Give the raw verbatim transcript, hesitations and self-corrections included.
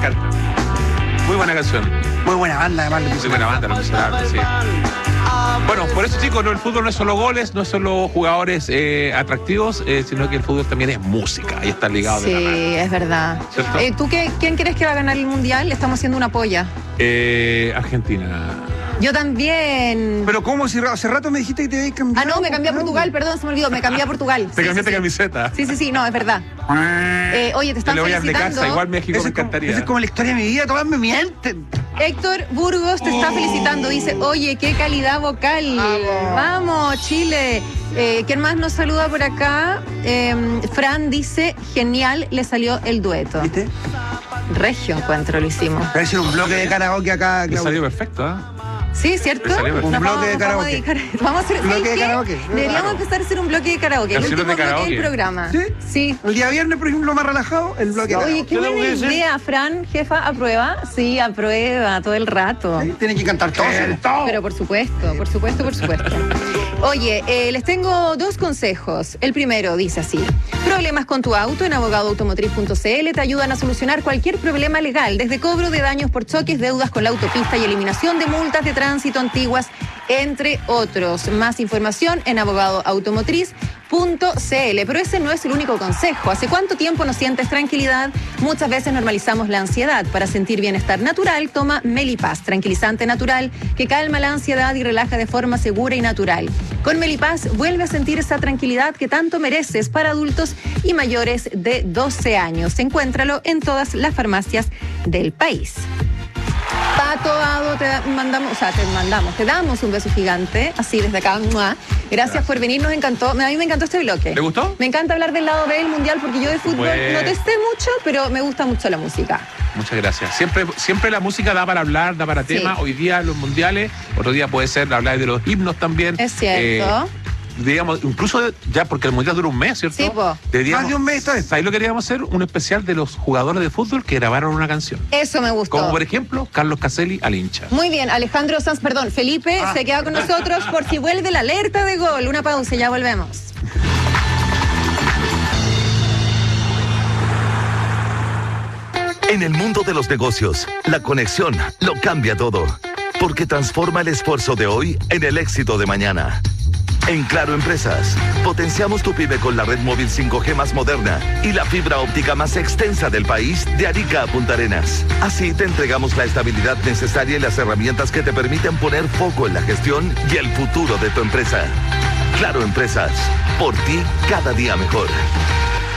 encanta. Muy buena canción. Muy buena banda, además. Muy buena banda, Los Miserables, sí. Bueno, por eso, chicos, no, el fútbol no es solo goles, no es solo jugadores eh, atractivos, eh, sino que el fútbol también es música. Ahí está ligado Sí, de la mano. es verdad. ¿Cierto? Eh, ¿Tú qué, quién crees que va a ganar el Mundial? Le estamos haciendo una polla. Eh, Argentina. Yo también. Pero ¿cómo? Si hace rato me dijiste que te habías cambiado. Ah, no, me cambié a Portugal, perdón, se me olvidó, me cambié a Portugal. Te Sí, cambiaste sí, sí. camiseta. Sí, sí, sí, no, es verdad. Eh, oye, te Yo están le voy a de felicitando. casa, igual México Esa me es, como, encantaría. esa es como la historia de mi vida, todas me mienten. Héctor Burgos te está felicitando. Dice, oye, qué calidad vocal. Vamos. Vamos, Chile. Eh, ¿Quién más nos saluda por acá? Eh, Fran dice, genial, le salió el dueto. ¿Viste? Regio encuentro, lo hicimos. Voy a hacer un bloque de karaoke acá, Me Claudio. salió perfecto, ¿ah? Sí, ¿cierto? Me salió Nos un vamos- bloque de nos vamos a karaoke. dedicar- Vamos a hacer Un bloque ¿sabes de qué? karaoke. Deberíamos Claro. empezar a hacer un bloque de karaoke. El Canciones último de bloque karaoke. del programa. ¿Sí? Sí. El día viernes, por ejemplo, más relajado, el bloque de Oye, karaoke. qué buena idea, Fran. Jefa, ¿aprueba? Sí, aprueba todo el rato. Sí, tienen que cantar todos. Pero por supuesto, por supuesto, por supuesto. Oye, eh, les tengo dos consejos. El primero dice así. Problemas con tu auto en abogado automotriz punto c l te ayudan a solucionar cualquier problema legal, desde cobro de daños por choques, deudas con la autopista y eliminación de multas de tránsito antiguas, entre otros. Más información en abogado automotriz punto c l. Pero ese no es el único consejo. ¿Hace cuánto tiempo no sientes tranquilidad? Muchas veces normalizamos la ansiedad. Para sentir bienestar natural, toma Melipaz, tranquilizante natural que calma la ansiedad y relaja de forma segura y natural. Con Melipaz vuelve a sentir esa tranquilidad que tanto mereces para adultos y mayores de doce años. Encuéntralo en todas las farmacias del país. Pato Ado, te da- mandamos, o sea, te mandamos, te damos un beso gigante, así desde acá. ¡Mua! Gracias, Gracias. por venir, nos encantó. A mí me encantó este bloque. ¿Le gustó? Me encanta hablar del lado B del mundial porque yo de fútbol Bueno. no te sé mucho, pero me gusta mucho la música. Muchas gracias. Siempre, siempre la música da para hablar, da para Sí. tema. Hoy día los mundiales, otro día puede ser hablar de los himnos también. Es cierto. Eh, digamos, incluso ya porque el mundial dura un mes, ¿cierto? Sí, po. Deberíamos- Más de un mes esta vez. Ahí lo queríamos hacer, un especial de los jugadores de fútbol que grabaron una canción. Eso me gustó. Como por ejemplo, Carlos Caselli al hincha. Muy bien, Alejandro Sanz, perdón, Felipe Ah. se queda con nosotros por si vuelve la alerta de gol. Una pausa y ya volvemos. En el mundo de los negocios, la conexión lo cambia todo, porque transforma el esfuerzo de hoy en el éxito de mañana. En Claro Empresas, potenciamos tu pyme con la red móvil cinco G más moderna y la fibra óptica más extensa del país de Arica a Punta Arenas. Así te entregamos la estabilidad necesaria y las herramientas que te permiten poner foco en la gestión y el futuro de tu empresa. Claro Empresas, por ti cada día mejor.